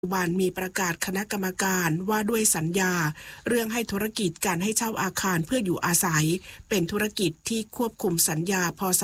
ปัจจุบันมีประกาศคณะกรรมการว่าด้วยสัญญาเรื่องให้ธุรกิจการให้เช่าอาคารเพื่ออยู่อาศัยเป็นธุรกิจที่ควบคุมสัญญาพ.ศ.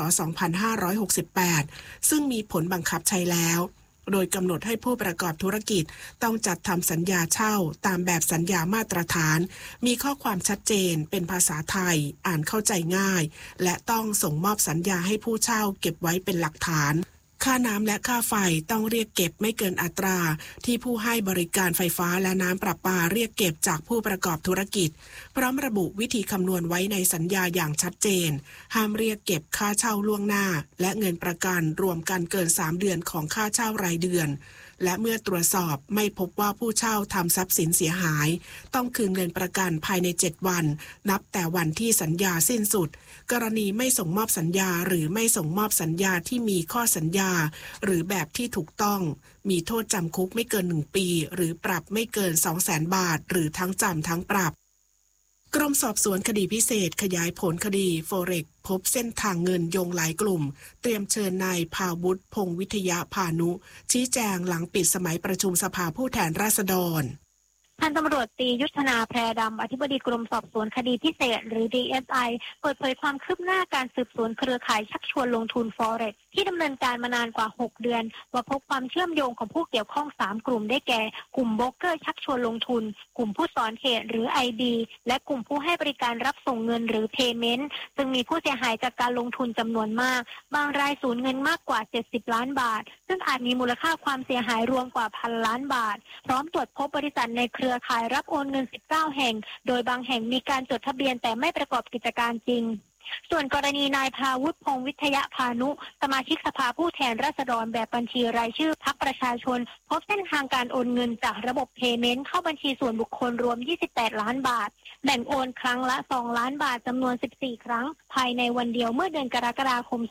2568ซึ่งมีผลบังคับใช้แล้วโดยกำหนดให้ผู้ประกอบธุรกิจต้องจัดทำสัญญาเช่าตามแบบสัญญามาตรฐานมีข้อความชัดเจนเป็นภาษาไทยอ่านเข้าใจง่ายและต้องส่งมอบสัญญาให้ผู้เช่าเก็บไว้เป็นหลักฐานค่าน้ำและค่าไฟต้องเรียกเก็บไม่เกินอัตราที่ผู้ให้บริการไฟฟ้าและน้ำประปาเรียกเก็บจากผู้ประกอบธุรกิจพร้อมระบุวิธีคำนวณไว้ในสัญญาอย่างชัดเจนห้ามเรียกเก็บค่าเช่าล่วงหน้าและเงินประกันรวมกันเกิน3 เดือนของค่าเช่ารายเดือนและเมื่อตรวจสอบไม่พบว่าผู้เช่าทำทรัพย์สินเสียหายต้องคืนเงินประกันภายใน7 วันนับแต่วันที่สัญญาสิ้นสุดกรณีไม่ส่งมอบสัญญาหรือไม่ส่งมอบสัญญาที่มีข้อสัญญาหรือแบบที่ถูกต้องมีโทษจำคุกไม่เกิน1 ปีหรือปรับไม่เกิน 200,000 บาทหรือทั้งจำทั้งปรับกรมสอบสวนคดีพิเศษขยายผลคดีโฟเร็กพบเส้นทางเงินโยงหลายกลุ่มเตรียมเชิญนายภาวุฒิพงษ์วิทยาพานุชี้แจงหลังปิดสมัยประชุมสภาผู้แทนราษฎรพันตำรวจตรียุทธนาแพรดำอธิบดีกรมสอบสวนคดีพิเศษหรือ DSI เปิดเผยความคืบหน้าการสืบสวนเครือข่ายชักชวนลงทุน Forex ที่ดำเนินการมานานกว่า6 เดือนว่าพบความเชื่อมโยงของผู้เกี่ยวข้อง3 กลุ่มได้แก่กลุ่มโบรกเกอร์ชักชวนลงทุนกลุ่มผู้สอนเทรดหรือ IB และกลุ่มผู้ให้บริการรับส่งเงินหรือ Payment ซึ่งมีผู้เสียหายจากการลงทุนจำนวนมากบางรายสูญเงินมากกว่า70 ล้านบาทซึ่งอาจมีมูลค่าความเสียหายรวมกว่า1,000 ล้านบาทพร้อมตรวจพบบริษัทในเครือข่ายรับโอนเงิน19 แห่งโดยบางแห่งมีการจดทะเบียนแต่ไม่ประกอบกิจการจริงส่วนกรณีนายภาวุฒิพงษ์วิทยาพานุสมาชิกสภาผู้แทนราษฎรแบบบัญชีรายชื่อพรรคประชาชนพบเส้นทางการโอนเงินจากระบบ Payment เข้าบัญชีส่วนบุคคลรวม28 ล้านบาทแบ่งโอนครั้งละ2 ล้านบาทจำนวน14 ครั้งภายในวันเดียวเมื่อเดือนกรกฎาคม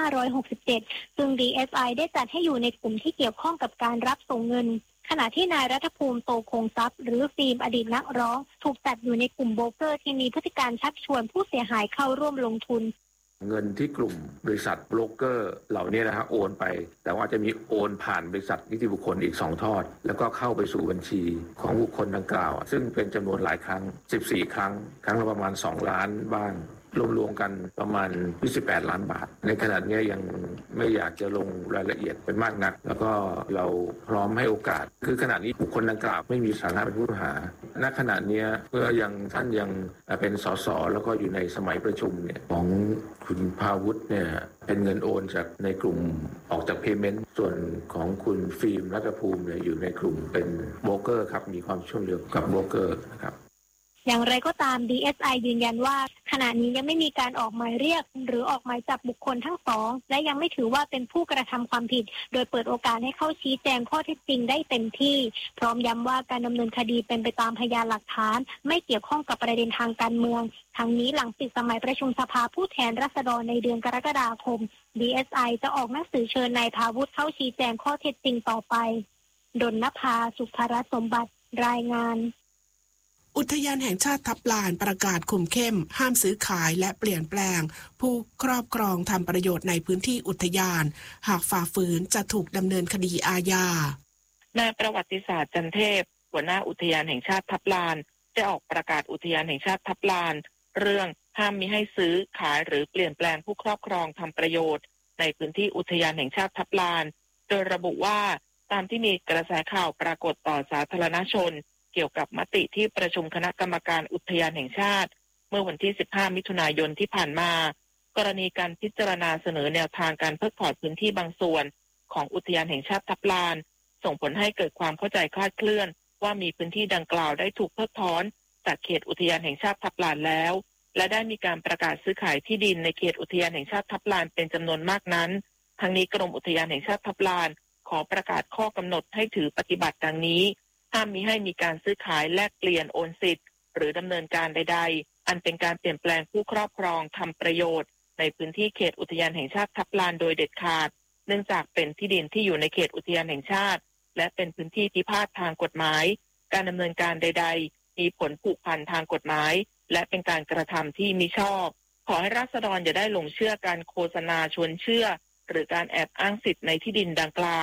2567ซึ่ง DSI ได้จัดให้อยู่ในกลุ่มที่เกี่ยวข้องกับการรับส่งเงินขณะที่นายรัฐภูมิโตคงทรัพย์หรือฟิล์มอดีตนักร้องถูกจัดอยู่ในกลุ่มโบรกเกอร์ที่มีพฤติการชักชวนผู้เสียหายเข้าร่วมลงทุนเงินที่กลุ่มบริษัทโบรกเกอร์เหล่านี้นะฮะโอนไปแต่ว่าจะมีโอนผ่านบริษัทนิติบุคคลอีก2 ทอดแล้วก็เข้าไปสู่บัญชีของบุคคลดังกล่าวซึ่งเป็นจำนวนหลายครั้ง14 ครั้งครั้งละประมาณ2 ล้านบ้างรวมๆกันประมาณ28 ล้านบาทในขณะนี้ยังไม่อยากจะลงรายละเอียดไปมากนักแล้วก็เราพร้อมให้โอกาสคือขณะนี้บุคคลดังกล่าวไม่มีสถานะเป็นผู้ต้องหาณขณะนี้เพื่อท่านยังเป็นสสแล้วก็อยู่ในสมัยประชุมเนี่ยของคุณภาวุฒิเนี่ยเป็นเงินโอนจากในกลุ่มออกจาก Payment ส่วนของคุณฟิล์มรัฐภูมิเนี่ยอยู่ในกลุ่มเป็นโบรกเกอร์ครับมีความเชื่อมโยงกับโบรกเกอร์นะครับอย่างไรก็ตาม DSI ยืนยันว่าขณะนี้ยังไม่มีการออกหมายเรียกหรือออกหมายจับบุคคลทั้งสองและยังไม่ถือว่าเป็นผู้กระทำความผิดโดยเปิดโอกาสให้เข้าชี้แจงข้อเท็จจริงได้เต็มที่พร้อมย้ำว่าการดำเนินคดีเป็นไปตามพยานหลักฐานไม่เกี่ยวข้องกับประเด็นทางการเมืองทั้งนี้หลังปิดสมัยประชุมสภาผู้แทนราษฎรในเดือนกรกฎาคม DSI จะออกหนังสือเชิญนายภาวุฒิเข้าชี้แจงข้อเท็จจริงต่อไปดลนภา สุภรัตน์สมบัติรายงานอุทยานแห่งชาติทับลานประกาศคุมเข้มห้ามซื้อขายและเปลี่ยนแปลงผู้ครอบครองทำประโยชน์ในพื้นที่อุทยานหากฝ่าฝืนจะถูกดำเนินคดีอาญานายประวัติศาสตร์จันเทพหัวหน้าอุทยานแห่งชาติทับลานได้ออกประกาศอุทยานแห่งชาติทับลานเรื่องห้ามมิให้ซื้อขายหรือเปลี่ยนแปลงผู้ครอบครองทำประโยชน์ในพื้นที่อุทยานแห่งชาติทับลานโดยระบุว่าตามที่มีกระแสข่าวปรากฏต่อสาธารณชนเกี่ยวกับมติที่ประชุมคณะกรรมการอุทยานแห่งชาติเมื่อวันที่15 มิถุนายนที่ผ่านมากรณีการพิจารณาเสนอแนวทางการเพิกถอนพื้นที่บางส่วนของอุทยานแห่งชาติทับลานส่งผลให้เกิดความเข้าใจคลาดเคลื่อนว่ามีพื้นที่ดังกล่าวได้ถูกเพิกถอนจากเขตอุทยานแห่งชาติทับลานแล้วและได้มีการประกาศซื้อขายที่ดินในเขตอุทยานแห่งชาติทับลานเป็นจำนวนมากนั้นทั้งนี้กรมอุทยานแห่งชาติทับลานขอประกาศข้อกำหนดให้ถือปฏิบัติดังนี้ห้ามมิให้มีการซื้อขายแลกเปลี่ยนโอนสิทธิ์หรือดำเนินการใดๆอันเป็นการเปลี่ยนแปลงผู้ครอบครองทำประโยชน์ในพื้นที่เขตอุทยานแห่งชาติทับลานโดยเด็ดขาดเนื่องจากเป็นที่ดินที่อยู่ในเขตอุทยานแห่งชาติและเป็นพื้นที่พิพาททางกฎหมายการดำเนินการใดๆมีผลผูกพันทางกฎหมายและเป็นการกระทำที่มิชอบขอให้ราษฎรอย่าได้หลงเชื่อการโฆษณาชวนเชื่อหรือการแอบอ้างสิทธิ์ในที่ดินดังกล่าว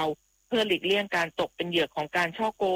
เพื่อหลีกเลี่ยงการตกเป็นเหยื่อของการฉ้อโกง